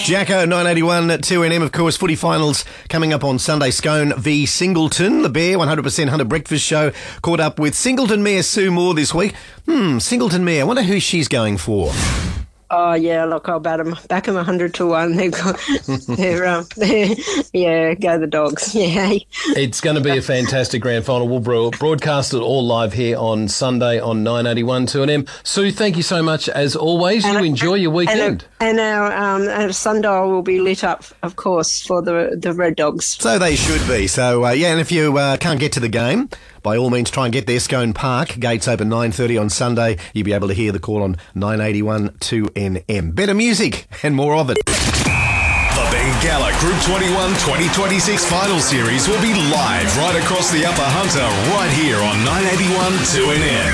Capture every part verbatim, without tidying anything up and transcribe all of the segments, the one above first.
Jacko, nine eighty-one two N M, of course, footy finals coming up on Sunday. Scone v Singleton. The Bear one hundred percent Hunter Breakfast Show caught up with Singleton Mayor Sue Moore this week. Hmm, Singleton Mayor, I wonder who she's going for. Oh, yeah, look, I'll back them, back them one hundred to one. They've got, they're, um, they're, yeah, go the Dogs. Yeah. It's going to be a fantastic grand final. We'll bro- broadcast it all live here on Sunday on nine eighty-one two N M. Sue, thank you so much as always. You and, enjoy your weekend. And, and our, um, our sundial will be lit up, of course, for the the Red Dogs. So they should be. So, uh, yeah, and if you uh, can't get to the game, by all means, try and get there. Scone Park, gates open nine thirty on Sunday. You'll be able to hear the call on nine eighty-one two N M. Better music and more of it. The Bengalla Group twenty-one twenty twenty-six Final Series will be live right across the Upper Hunter right here on nine eighty-one two N M.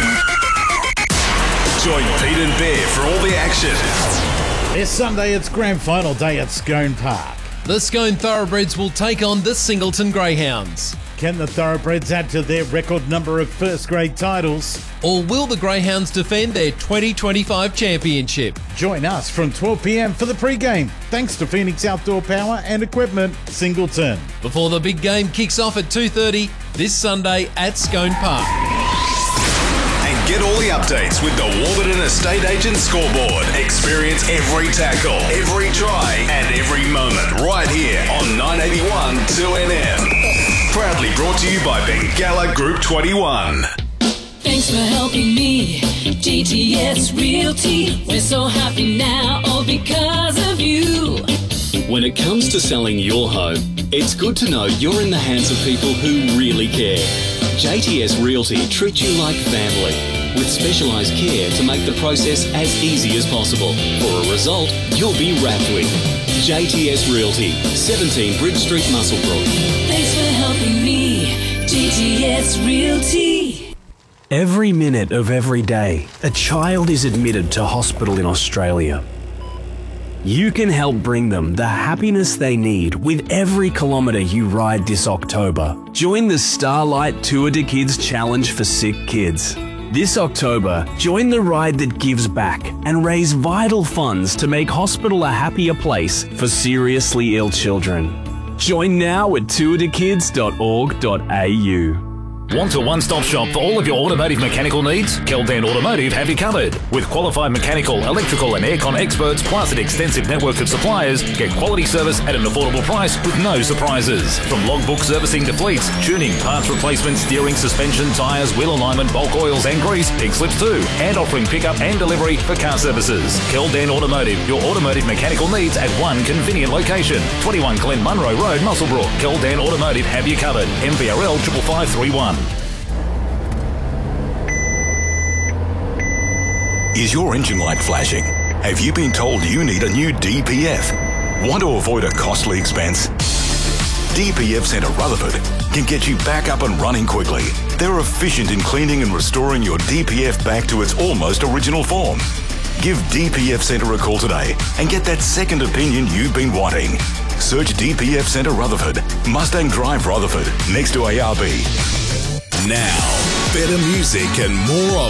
Join Pete and Bear for all the action. This Sunday, it's grand final day at Scone Park. The Scone Thoroughbreds will take on the Singleton Greyhounds. Can the Thoroughbreds add to their record number of first-grade titles? Or will the Greyhounds defend their twenty twenty-five championship? Join us from twelve p.m. for the pre-game, thanks to Phoenix Outdoor Power and Equipment, Singleton. Before the big game kicks off at two thirty this Sunday at Scone Park. And get all the updates with the Warburton Estate Agent Scoreboard. Experience every tackle, every try, and every moment right here on nine eighty-one two N M. Proudly brought to you by Bengalla Group twenty-one. Thanks for helping me, G T S Realty. We're so happy now, all because of you. When it comes to selling your home, it's good to know you're in the hands of people who really care. J T S Realty treats you like family, with specialised care to make the process as easy as possible. For a result you'll be wrapped with. J T S Realty, seventeen Bridge Street, Muswellbrook. Thanks for helping me, G T S Realty. Every minute of every day, a child is admitted to hospital in Australia. You can help bring them the happiness they need with every kilometre you ride this October. Join the Starlight Tour de Kids Challenge for Sick Kids. This October, join the ride that gives back and raise vital funds to make hospital a happier place for seriously ill children. Join now at tour de kids dot org dot a u. Want a one-stop shop for all of your automotive mechanical needs? Keldan Automotive have you covered. With qualified mechanical, electrical and aircon experts plus an extensive network of suppliers, get quality service at an affordable price with no surprises. From logbook servicing to fleets, tuning, parts replacement, steering, suspension, tyres, wheel alignment, bulk oils and grease, pig slips too, and offering pickup and delivery for car services. Keldan Automotive, your automotive mechanical needs at one convenient location. twenty-one Glen Munro Road, Muswellbrook. Keldan Automotive have you covered. M V R L five five three one. Is your engine light flashing? Have you been told you need a new D P F? Want to avoid a costly expense? D P F Centre Rutherford can get you back up and running quickly. They're efficient in cleaning and restoring your D P F back to its almost original form. Give D P F Centre a call today and get that second opinion you've been wanting. Search D P F Centre Rutherford, Mustang Drive Rutherford, next to A R B. Now, better music and more of